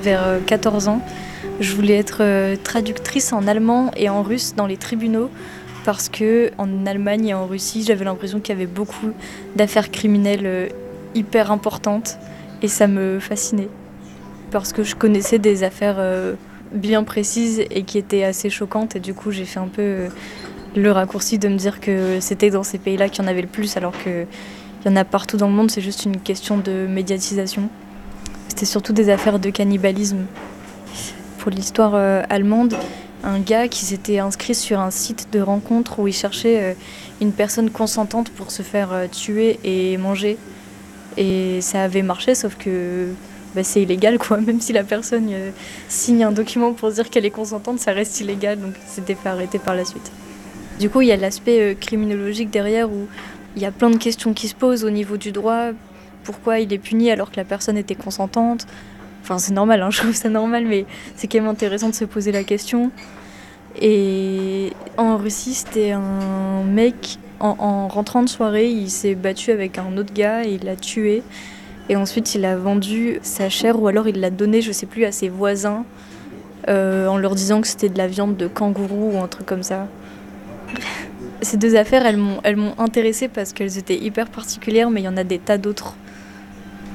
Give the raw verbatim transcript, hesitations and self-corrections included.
Vers euh, quatorze ans, je voulais être euh, traductrice en allemand et en russe dans les tribunaux parce que en Allemagne et en Russie, j'avais l'impression qu'il y avait beaucoup d'affaires criminelles euh, hyper importantes et ça me fascinait parce que je connaissais des affaires euh, bien précises et qui étaient assez choquantes et du coup j'ai fait un peu euh, le raccourci de me dire que c'était dans ces pays-là qu'il y en avait le plus alors qu'il y en a partout dans le monde, c'est juste une question de médiatisation. C'était surtout des affaires de cannibalisme. Pour l'histoire euh, allemande, un gars qui s'était inscrit sur un site de rencontre où il cherchait euh, une personne consentante pour se faire euh, tuer et manger. Et ça avait marché, sauf que bah, c'est illégal, quoi. Même si la personne euh, signe un document pour dire qu'elle est consentante, ça reste illégal, donc c'était fait arrêter par la suite. Du coup, il y a l'aspect euh, criminologique derrière où il y a plein de questions qui se posent au niveau du droit. Pourquoi il est puni alors que la personne était consentante? Enfin, c'est normal, hein, je trouve ça normal, mais c'est quand même intéressant de se poser la question. Et en Russie, c'était un mec, en, en rentrant de soirée, il s'est battu avec un autre gars et il l'a tué. Et ensuite, il a vendu sa chair, ou alors il l'a donnée, je sais plus, à ses voisins, euh, en leur disant que c'était de la viande de kangourou ou un truc comme ça. Ces deux affaires, elles m'ont, elles m'ont intéressée parce qu'elles étaient hyper particulières, mais il y en a des tas d'autres